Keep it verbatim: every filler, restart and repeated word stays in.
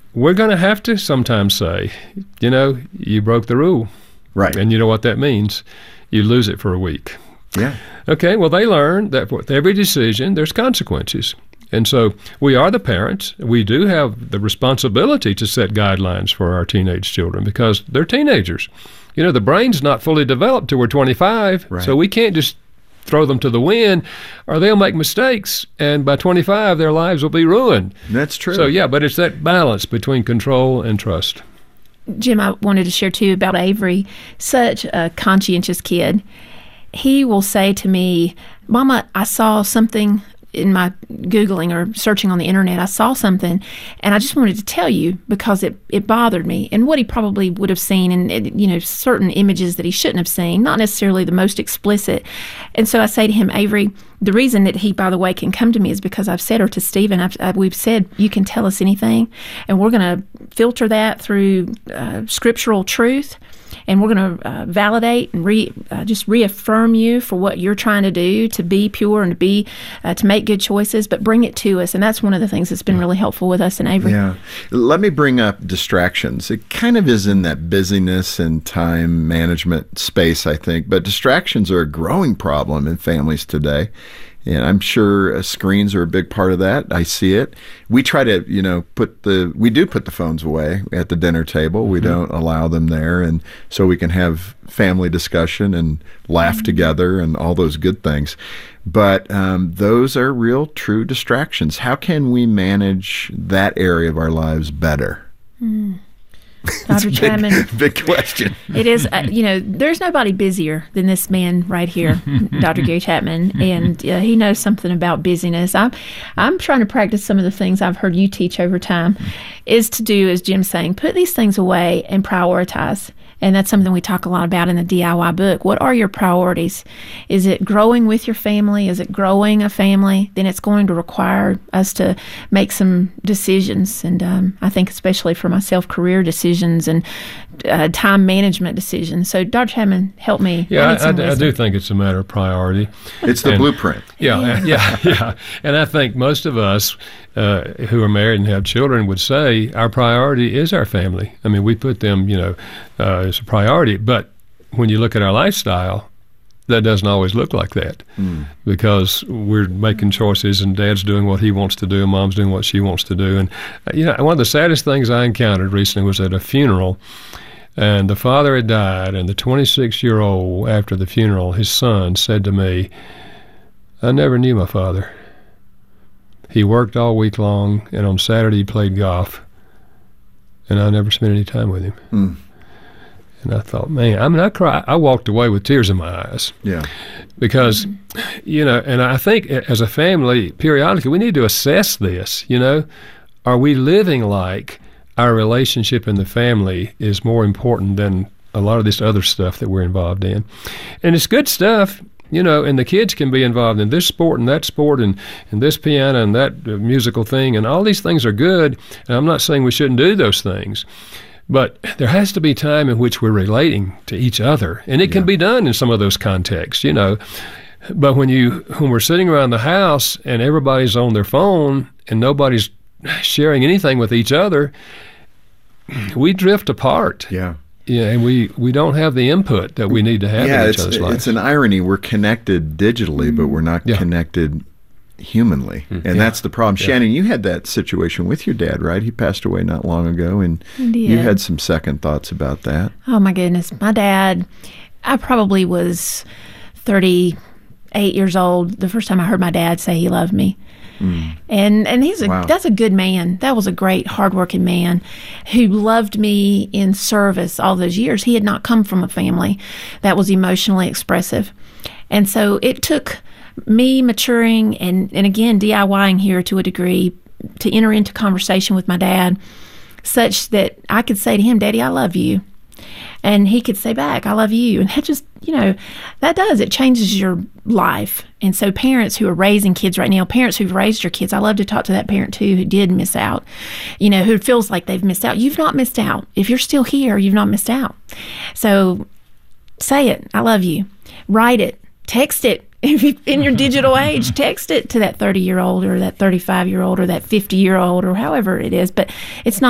we're going to have to sometimes say, you know, you broke the rule. Right. And you know what that means? You lose it for a week. Yeah. Okay, well, they learn that with every decision, there's consequences. And so we are the parents. We do have the responsibility to set guidelines for our teenage children because they're teenagers. You know, the brain's not fully developed till we're twenty-five, right. So we can't just throw them to the wind or they'll make mistakes, and by twenty-five, their lives will be ruined. That's true. So, yeah, but it's that balance between control and trust. Jim, I wanted to share, too, about Avery. Such a conscientious kid. He will say to me, Mama, I saw something in my Googling or searching on the internet. I saw something, and I just wanted to tell you because it, it bothered me. And what he probably would have seen, and you know, certain images that he shouldn't have seen, not necessarily the most explicit. And so I say to him, Avery, the reason that he, by the way, can come to me is because I've said, or to Stephen, I've, I, we've said, you can tell us anything, and we're going to filter that through uh, scriptural truth. And we're going to uh, validate and re, uh, just reaffirm you for what you're trying to do, to be pure and to be uh, to make good choices, but bring it to us. And that's one of the things that's been really helpful with us in Avery. Yeah. Let me bring up distractions. It kind of is in that busyness and time management space, I think. But distractions are a growing problem in families today. And I'm sure uh, screens are a big part of that. I see it. We try to, you know, put the, we do put the phones away at the dinner table. We mm-hmm. don't allow them there. And so we can have family discussion and laugh mm-hmm. together and all those good things. But um, those are real, true distractions. How can we manage that area of our lives better? Mm. Doctor Chapman. Big, big question. It is, uh, you know, there's nobody busier than this man right here, Doctor Gary Chapman, and uh, he knows something about busyness. I'm, I'm trying to practice some of the things I've heard you teach over time, is to do, as Jim's saying, put these things away and prioritize. And that's something we talk a lot about in the D I Y book. What are your priorities? Is it growing with your family? Is it growing a family? Then it's going to require us to make some decisions. And um, I think especially for myself, career decisions and uh, time management decisions. So Doctor Chapman, help me. Yeah, I, I, I, I do think it's a matter of priority. It's the and, blueprint. Yeah, yeah, yeah. And I think most of us uh, who are married and have children would say our priority is our family. I mean, we put them, you know, uh, as a priority. But when you look at our lifestyle, that doesn't always look like that mm. because we're making choices and Dad's doing what he wants to do and Mom's doing what she wants to do. And, uh, you know, one of the saddest things I encountered recently was at a funeral. And the father had died, and the twenty-six-year-old, after the funeral, his son said to me, I never knew my father. He worked all week long, and on Saturday he played golf, and I never spent any time with him. Mm. And I thought, man, I mean, I cried. I walked away with tears in my eyes. Yeah. Because, you know, and I think as a family, periodically, we need to assess this, you know. Are we living like our relationship in the family is more important than a lot of this other stuff that we're involved in? And it's good stuff, you know, and the kids can be involved in this sport and that sport and, and this piano and that uh, musical thing, and all these things are good, and I'm not saying we shouldn't do those things. But there has to be time in which we're relating to each other, and it yeah. can be done in some of those contexts, you know. But when you when we're sitting around the house and everybody's on their phone and nobody's sharing anything with each other, we drift apart. Yeah. Yeah, and we, we don't have the input that we need to have yeah, in each it's, other's lives. It's an irony. We're connected digitally, but we're not yeah. connected humanly. Mm, and yeah. that's the problem. Yeah. Shannon, you had that situation with your dad, right? He passed away not long ago, and you had some second thoughts about that. Oh, my goodness. My dad, I probably was thirty-eight years old the first time I heard my dad say he loved me. Mm. And and he's a wow. that's a good man. That was a great, hardworking man who loved me in service all those years. He had not come from a family that was emotionally expressive. And so it took me maturing and, and again, DIYing here to a degree to enter into conversation with my dad such that I could say to him, Daddy, I love you. And he could say back, I love you. And that just, you know, that does. It changes your life. And so parents who are raising kids right now, parents who've raised your kids, I love to talk to that parent too who did miss out, you know, who feels like they've missed out. You've not missed out. If you're still here, you've not missed out. So say it. I love you. Write it. Text it. If you, in your digital age, text it to that thirty-year-old or that thirty-five-year-old or that fifty-year-old or however it is. But it's not